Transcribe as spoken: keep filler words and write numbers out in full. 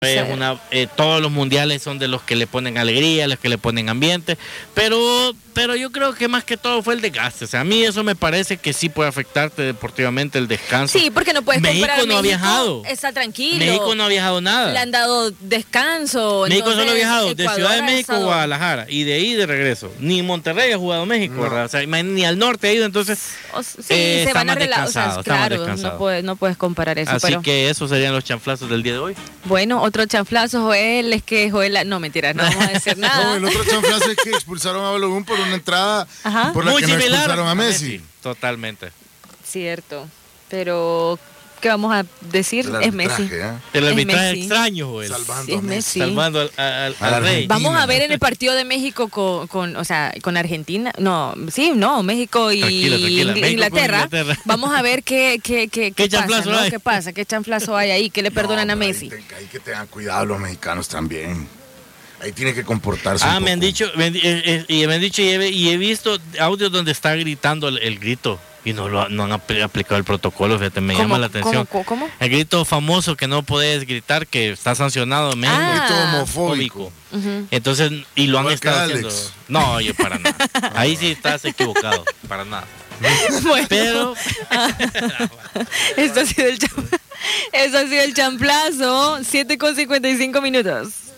Es una, eh, todos los mundiales son de los que le ponen alegría, los que le ponen ambiente, pero, pero yo creo que más que todo fue el desgaste. O sea, a mí eso me parece que sí puede afectarte deportivamente el descanso. Sí, porque no puedes México comparar. no ha México viajado. Está tranquilo. México no ha viajado nada. Le han dado descanso. México entonces, solo ha viajado de Ecuador Ciudad de ha México a estado... Guadalajara y de ahí de regreso. Ni Monterrey ha jugado México, no. ¿verdad? O sea, ni al norte ha ido, entonces o, sí, eh, se van a relajar. o sea, claro, no puedes, no puedes comparar eso. Así pero... que esos serían los chanflazos del día de hoy. Bueno, otro chanflazo, Joel, es que Joel, no mentira, no vamos a decir nada. No, el otro chanflazo es que expulsaron a Balogun por una entrada Ajá. por la Muy que no similar expulsaron a Messi. a Messi. Totalmente. Cierto, pero ¿qué vamos a decir? Es Messi. ¿eh? El arbitraje Messi. extraño, Joel. Salvando sí, es Messi. Salvando al, al, al, al rey. Vamos a ver en el partido de México con, con, o sea, con Argentina. No, sí, no, México y tranquila, tranquila. México Inglaterra. Inglaterra. Vamos a ver qué, qué, qué, ¿Qué qué pasa, ¿no? hay? ¿Qué pasa? ¿Qué chanflazo hay ahí? ¿Qué le perdonan no, a Messi? Hay, hay que tengan cuidado los mexicanos también. Ahí tiene que comportarse. Ah, un me han poco. dicho, me, eh, eh, y me han dicho y he, y he visto audios donde está gritando el, el grito y no lo no han apl- aplicado el protocolo, fíjate, me llama la atención. ¿Cómo? ¿Cómo? El grito famoso que no puedes gritar, que está sancionado en México. Ah. Grito homofóbico. Uh-huh. Entonces, y lo han Igual que estado Alex. haciendo. No, yo para nada. Ahí sí estás equivocado, para nada. Bueno, Pero esto ha sido el cham- eso ha sido el champlazo, siete con cincuenta y cinco minutos.